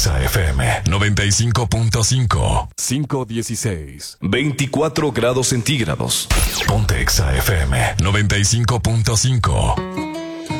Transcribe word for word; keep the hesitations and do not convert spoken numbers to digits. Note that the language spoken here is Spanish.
Exa F M noventa y cinco punto cinco. cinco dieciséis. veinticuatro grados centígrados. Ponte Exa F M noventa y cinco punto cinco.